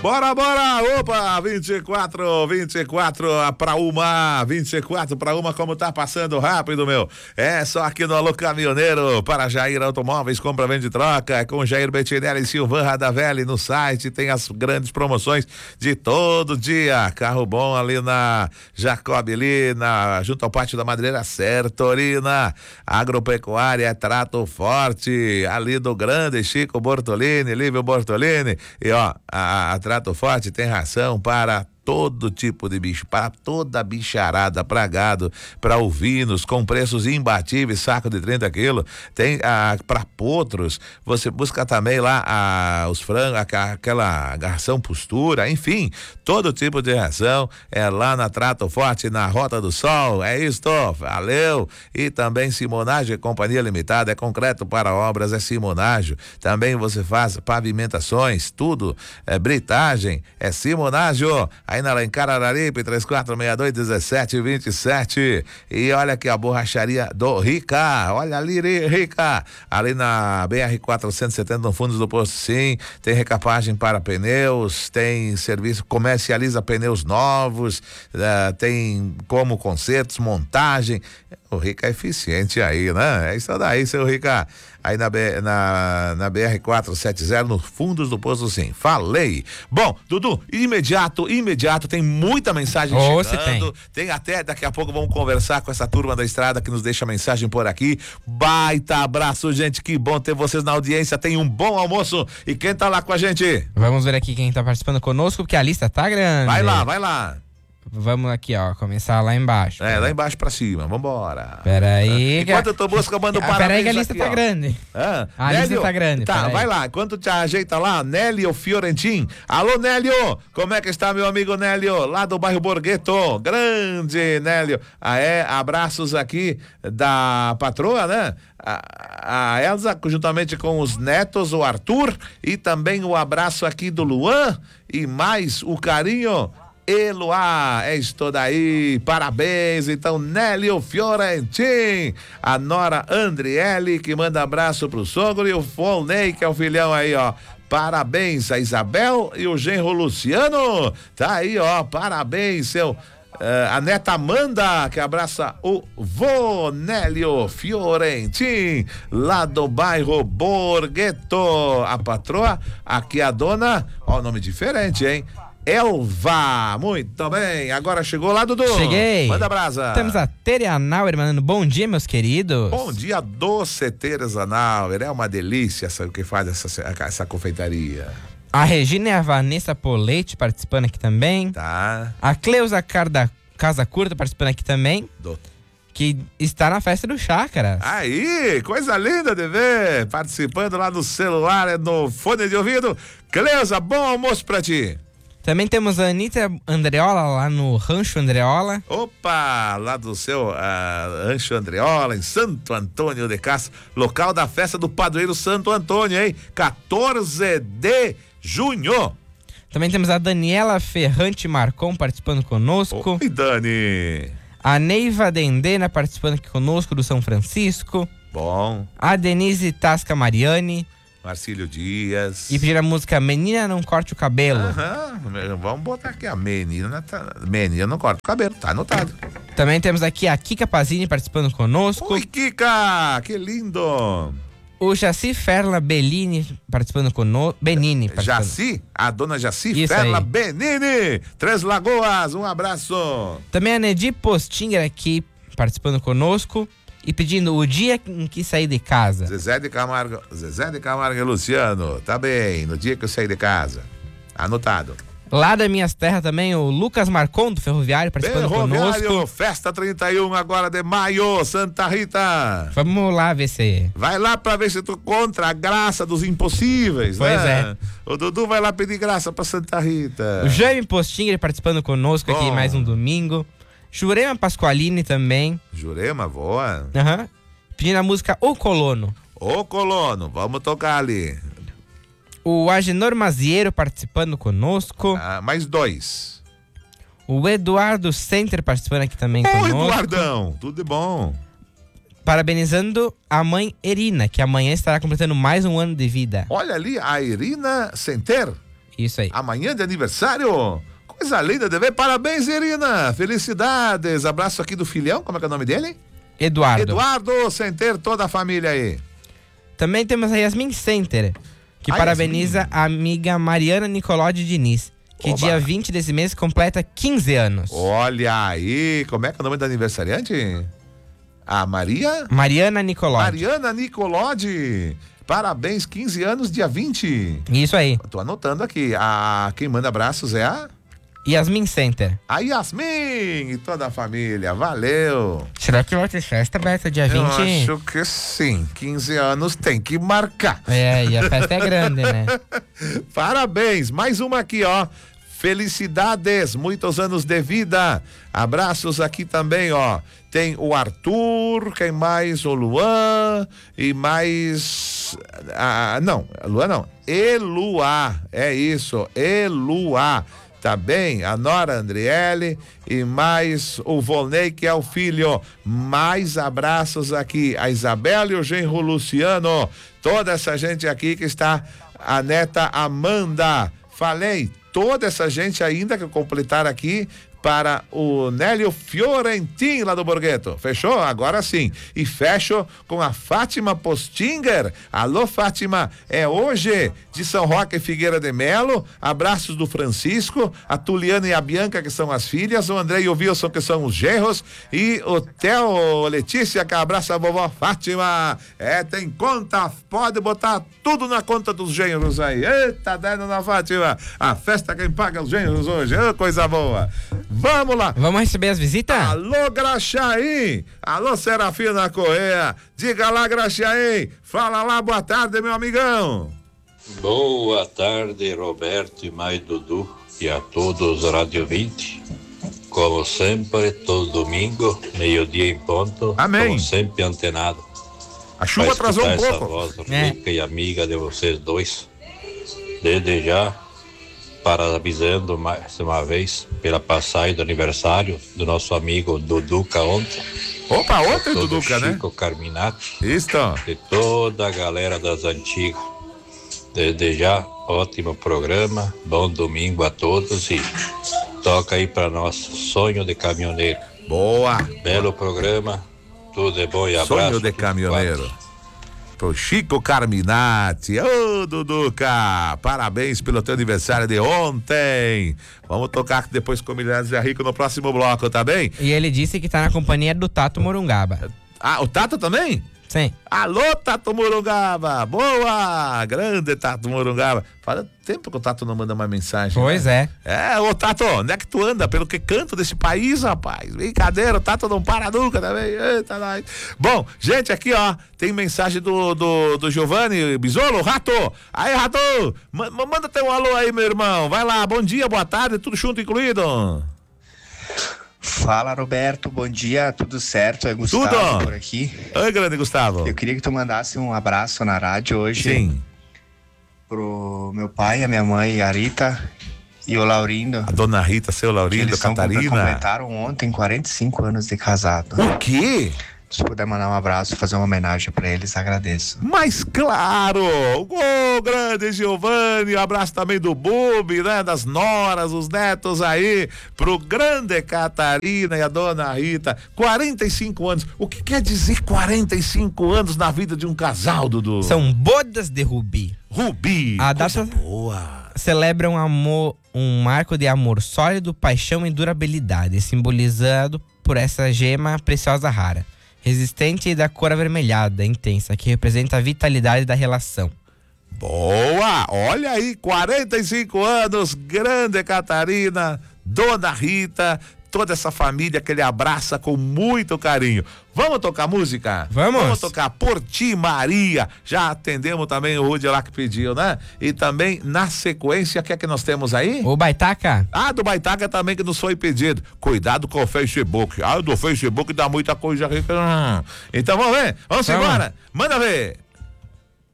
Bora! Opa, 24 para uma, 24 para uma, como tá passando rápido, meu. É só aqui no Alô Caminhoneiro, para Jair Automóveis, compra, vende, troca, é com Jair Bettinelli e Silvan Radavelli. No site tem as grandes promoções de todo dia. Carro bom ali na Jacob, ali junto ao Pátio da Madeireira Sertorina. Agropecuária é Trato Forte, ali do grande Chico Bortolini, Lívio Bortolini. E ó, a Trato Forte tem ração para todo tipo de bicho, para toda a bicharada, para gado, para ovinos, com preços imbatíveis, saco de 30 quilos, tem para potros, você busca também lá os frangos, aquela ração postura, enfim, todo tipo de ração é lá na Trato Forte, na Rota do Sol, é isto, valeu. E também Simonágio, Companhia Limitada, é concreto para obras, é Simonágio, também você faz pavimentações, tudo, é britagem, é Simonágio, aí na Alencar Araripe, 3462-1727. E olha aqui a borracharia do Rica, olha ali, Rica, ali na BR-470, no fundo do posto, sim, tem recapagem para pneus, tem serviço, comercializa pneus novos, tem como consertos, montagem. O Rica é eficiente aí, né? É isso daí, seu Rica. Aí na BR-470, nos fundos do posto, sim. Falei. Bom, Dudu, imediato, tem muita mensagem chegando. Tem até, daqui a pouco vamos conversar com essa turma da estrada que nos deixa mensagem por aqui. Baita abraço, gente, que bom ter vocês na audiência. Tem um bom almoço. E quem tá lá com a gente? Vamos ver aqui quem tá participando conosco, porque a lista tá grande. Vai lá. Vamos aqui, ó, começar lá embaixo. Lá embaixo pra cima, vambora. Peraí. Enquanto eu tô buscando parabéns. Peraí que a lista aqui, tá grande. A lista tá grande. Tá, vai lá. Enquanto te ajeita lá, Nélio Fiorentin. Alô, Nélio. Como é que está, meu amigo Nélio? Lá do bairro Borghetto. Grande, Nélio. Abraços aqui da patroa, né? A Elza, juntamente com os netos, o Arthur, e também o abraço aqui do Luan, e mais o carinho Eloá, é isso daí, parabéns, então, Nélio Fiorentin, a nora Andriele, que manda abraço pro sogro, e o Volney, que é o filhão aí, ó, parabéns, a Isabel e o genro Luciano, tá aí, ó, parabéns, a neta Amanda, que abraça o vô Nélio Fiorentin, lá do bairro Borghetto, a patroa, aqui a dona, ó, nome diferente, hein? Elva, muito bem, agora chegou lá, Dudu. Cheguei. Manda brasa. Temos a Tere Nauer mandando bom dia, meus queridos. Bom dia, doce Teresa Nauer, é uma delícia o que faz essa confeitaria. A Regina e a Vanessa Polete participando aqui também. Tá. A Cleusa Casa Curta participando aqui também. Que está na festa do Chácara. Aí, coisa linda de ver, participando lá no celular, no fone de ouvido. Cleusa, bom almoço pra ti. Também temos a Anitta Andreola lá no Rancho Andreola. Opa, lá do seu Rancho Andreola, em Santo Antônio de Castro, local da festa do padroeiro Santo Antônio, hein? 14 de junho. Também temos a Daniela Ferrante Marcon participando conosco. Oi, Dani. A Neiva Dendena participando aqui conosco do São Francisco. Bom. A Denise Tasca Mariani. Marcílio Dias. E pedir a música Menina Não Corte o Cabelo. Vamos botar aqui a Menina Não Corte o Cabelo, tá anotado. Também temos aqui a Kika Pazini participando conosco. Oi, Kika, que lindo. O Jaci Ferla Bellini participando conosco. Benini participando. Jaci? A dona Jaci Isso Ferla aí. Benini. Três Lagoas, um abraço. Também a Nedi Postinger aqui participando conosco. E pedindo o dia em que sair de casa. Zezé de Camargo e Luciano, tá bem, no dia que eu saí de casa. Anotado. Lá das minhas terras também, o Lucas Marcon do Ferroviário participando conosco. Festa 31 agora de maio, Santa Rita. Vamos lá ver se... Vai lá pra ver se tu contra a graça dos impossíveis, pois né? O Dudu vai lá pedir graça pra Santa Rita. O Jaime Postinger participando conosco aqui mais um domingo. Jurema Pasqualini também. Jurema, boa. Pedindo a música O Colono. O Colono, vamos tocar ali. O Agenor Maziero participando conosco. Mais dois. O Eduardo Center participando aqui também conosco. Eduardão, tudo de bom. Parabenizando a mãe Irina, que amanhã estará completando mais um ano de vida. Olha ali, a Irina Center. Isso aí. Amanhã de aniversário? Coisa linda de ver. Parabéns, Irina. Felicidades. Abraço aqui do filhão. Como é que é o nome dele? Eduardo. Eduardo, sem ter toda a família aí. Também temos a Yasmin Center, que parabeniza a amiga Mariana Nicolodi Diniz, que dia 20 desse mês completa 15 anos. Olha aí, como é que é o nome da aniversariante? A Mariana Nicolodi. Mariana Nicolodi. Parabéns, 15 anos, dia 20. Isso aí. Tô anotando aqui. Quem manda abraços é a Yasmin Center. A Yasmin e toda a família. Valeu. Será que vai ter festa, Beto, dia 20? Eu acho que sim. 15 anos tem que marcar. E a festa é grande, né? Parabéns. Mais uma aqui, ó. Felicidades, muitos anos de vida. Abraços aqui também, ó. Tem o Arthur, quem mais? O Luan e mais... não, Luan não. Eluá, é isso, Eluá. Tá bem? A Nora Andriele e mais o Volney, que é o filho. Mais abraços aqui. A Isabela e o genro Luciano. Toda essa gente aqui que está. A neta Amanda. Falei, toda essa gente ainda que completar aqui para o Nélio Fiorentin lá do Borghetto. Fechou? Agora sim. E fecho com a Fátima Postinger. Alô, Fátima, é hoje de São Roque e Figueira de Melo. Abraços do Francisco, a e a Bianca, que são as filhas, o André e o Wilson, que são os genros, e o Theo, Letícia, que abraça a vovó Fátima. Tem conta, pode botar tudo na conta dos genros aí. Eita, dona Fátima, a festa quem paga os genros hoje. Coisa boa. Vamos lá. Vamos receber as visitas? Alô, Graxaí. Alô, Serafina Correia. Diga lá, Graxaí. Fala lá, boa tarde, meu amigão. Boa tarde, Roberto e mais Dudu e a todos Radio 20. Como sempre, todo domingo, meio-dia em ponto. Amém. Como sempre, antenado. A chuva atrasou um pouco. Essa voz rica e amiga de vocês dois. Desde já, parabenizando mais uma vez pela passagem do aniversário do nosso amigo Duduca ontem. Opa, ontem Duduca, né? Chico Carminati. Isso. E toda a galera das antigas. Desde já, ótimo programa, bom domingo a todos e toca aí para nós, Sonho de Caminhoneiro. Boa. Belo programa, tudo é bom e abraço. Sonho de Caminhoneiro. Pro Chico Carminati. Ô, Duduca, parabéns pelo teu aniversário de ontem. Vamos tocar depois com Milhares de Rico no próximo bloco, tá bem? E ele disse que tá na companhia do Tato Morungaba. O Tato também? Sim. Alô, Tato Morungaba. Boa, grande Tato Morungaba. Faz tempo que o Tato não manda uma mensagem. Pois né? Ô Tato, onde é que tu anda? Pelo que canto desse país, rapaz? Brincadeira, o Tato não para nunca também. Eita, nós. Bom, gente, aqui ó, tem mensagem do Giovanni Bisolo, Rato. Aí, Rato, manda teu alô aí, meu irmão. Vai lá, bom dia, boa tarde, tudo junto incluído. Fala, Roberto, bom dia, tudo certo? É Gustavo tudo por aqui. Oi, grande Gustavo. Eu queria que tu mandasse um abraço na rádio hoje. Sim. Pro meu pai, a minha mãe, a Rita e o Laurindo. A dona Rita, seu Laurindo, eles Catarina. completaram ontem 45 anos de casado. O quê? Se puder mandar um abraço, fazer uma homenagem pra eles, agradeço. Mas claro! Ô, grande Giovanni, um abraço também do Bubi, né? Das noras, os netos aí, pro grande Catarina e a dona Rita. 45 anos. O que quer dizer 45 anos na vida de um casal, Dudu? São bodas de Rubi. Rubi, a data boa. Celebra um marco de amor sólido, paixão e durabilidade, simbolizado por essa gema preciosa rara, resistente e da cor avermelhada, intensa, que representa a vitalidade da relação. Boa! Olha aí, 45 anos, grande Catarina, dona Rita, toda essa família que ele abraça com muito carinho. Vamos tocar música? Vamos tocar Por Ti, Maria. Já atendemos também o Rudy lá que pediu, né? E também, na sequência, o que é que nós temos aí? O Baitaca. Do Baitaca também que nos foi pedido. Cuidado com o Facebook. Do Facebook dá muita coisa rica. Então vamos ver? Vamos embora? Manda ver.